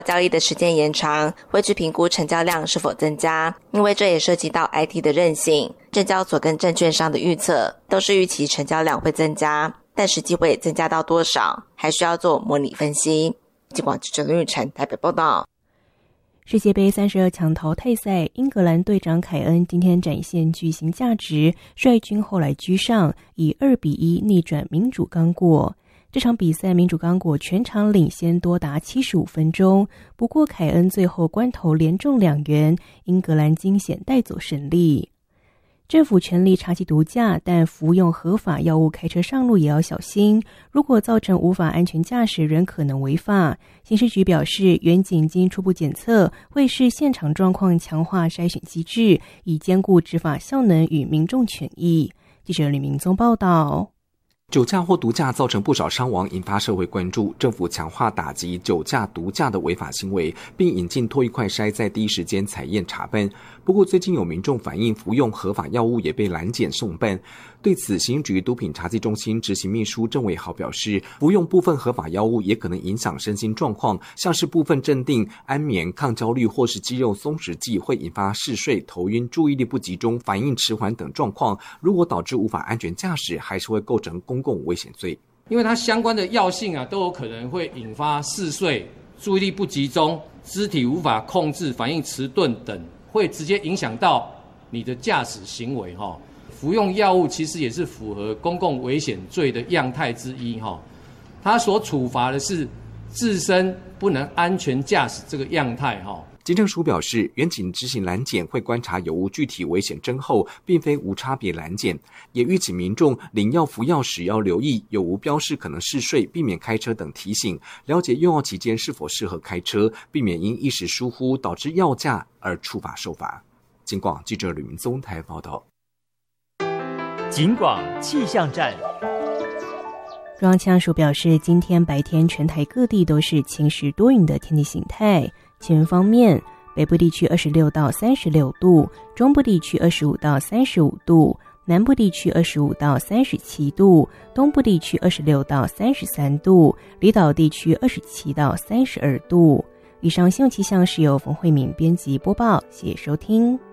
交易的时间延长会去评估成交量是否增加，因为这也涉及到 IT 的韧性。证交所跟证券商的预测都是预期成交量会增加，但实际会增加到多少，还需要做模拟分析。尽管记者林玉婵台北报道。 世界杯32强淘汰赛，英格兰队长凯恩今天展现巨星价值，率军后来居上，以2-1逆转民主刚果。这场比赛民主刚果全场领先多达75分钟，不过凯恩最后关头连中2元，英格兰惊险带走胜利。政府全力查缉毒驾，但服用合法药物开车上路也要小心，如果造成无法安全驾驶，仍可能违法。刑事局表示，远景经初步检测，会视现场状况强化筛选机制，以兼顾执法效能与民众权益。记者李明宗报道。 酒驾或毒驾造成不少伤亡，引发社会关注。政府强化打击酒驾、毒驾的违法行为，并引进唾液快筛，在第一时间采验查办。不过，最近有民众反映，服用合法药物也被拦检送办。对此，刑警局毒品查缉中心执行秘书郑伟豪表示，服用部分合法药物也可能影响身心状况，像是部分镇定、安眠、抗焦虑或是肌肉松弛剂，会引发嗜睡、头晕、注意力不集中、反应迟缓等状况。如果导致无法安全驾驶，还是会构成公共危险罪。 因为它相关的药性都有可能会引发嗜睡、注意力不集中、肢体无法控制、反应迟钝等，会直接影响到你的驾驶行为。服用药物其实也是符合公共危险罪的样态之一。它所处罚的是自身不能安全驾驶这个样态。 警政署表示，远警执行拦检会观察有无具体危险征候，并非无差别拦检，也预警民众领药服药时要留意有无标示可能嗜睡、避免开车等提醒，了解用药期间是否适合开车，避免因一时疏忽导致药驾而触法受罚。警广记者吕明宗台报道。 警广气象站。 中央气象署表示，今天白天全台各地都是晴时多云的天气形态。气温方面，北部地区26到36度，中部地区25到35度，南部地区25到37度，东部地区26到33度，离岛地区27到32度。以上新闻气象是由冯慧敏编辑播报，谢谢收听。